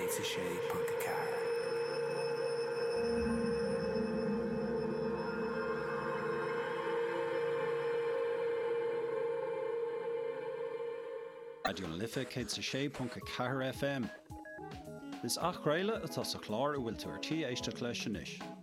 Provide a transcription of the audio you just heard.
sa sé punt ceathair. Radio Lifa céad sa sé punca ceathair FM. Is ach réile atá sa chlár a bhfuil tuairtí éisteach leis sin ish.